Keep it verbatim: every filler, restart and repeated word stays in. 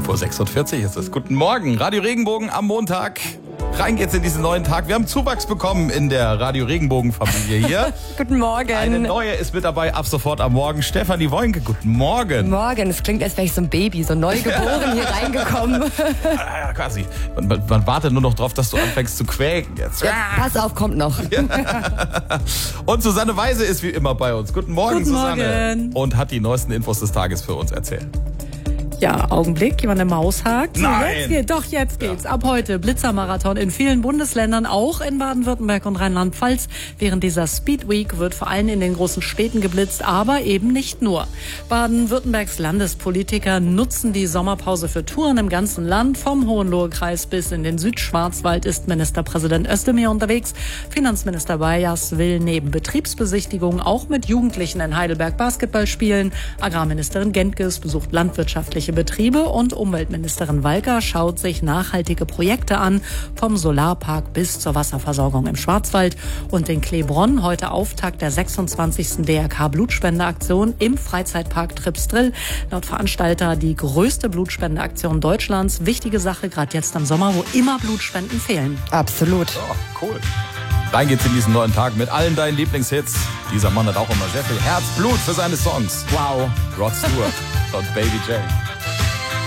fünf Uhr sechsundvierzig ist es. Guten Morgen, Radio Regenbogen am Montag. Rein geht's in diesen neuen Tag. Wir haben Zuwachs bekommen in der Radio Regenbogen-Familie hier. Guten Morgen. Eine neue ist mit dabei, ab sofort am Morgen. Stefanie Woinke, guten Morgen. Guten Morgen. Es klingt, als wäre ich so ein Baby, so neu geboren hier reingekommen. Ja, quasi. Man, man, man wartet nur noch drauf, dass du anfängst zu quäken jetzt. Ja, pass auf, kommt noch. Und Susanne Weise ist wie immer bei uns. Guten Morgen, Guten Susanne. Morgen. Und hat die neuesten Infos des Tages für uns erzählt. Ja, Augenblick, jemand eine Maus hakt. So, Nein. Jetzt geht, doch, jetzt geht's. Ab heute Blitzermarathon in vielen Bundesländern, auch in Baden-Württemberg und Rheinland-Pfalz. Während dieser Speed Week wird vor allem in den großen Städten geblitzt, aber eben nicht nur. Baden-Württembergs Landespolitiker nutzen die Sommerpause für Touren im ganzen Land. Vom Hohenlohe-Kreis bis in den Südschwarzwald ist Ministerpräsident Özdemir unterwegs. Finanzminister Bayers will neben Betriebsbesichtigungen auch mit Jugendlichen in Heidelberg Basketball spielen. Agrarministerin Gentges besucht landwirtschaftliche Betriebe und Umweltministerin Walker schaut sich nachhaltige Projekte an, vom Solarpark bis zur Wasserversorgung im Schwarzwald. Und in Klebronn heute Auftakt der sechsundzwanzigsten D R K-Blutspendeaktion im Freizeitpark Trips Drill. Laut Veranstalter die größte Blutspendeaktion Deutschlands. Wichtige Sache, gerade jetzt im Sommer, wo immer Blutspenden fehlen. Absolut. Oh, cool. Rein geht's in diesen neuen Tag mit allen deinen Lieblingshits. Dieser Mann hat auch immer sehr viel Herzblut für seine Songs. Wow. Rod Stewart und Baby J.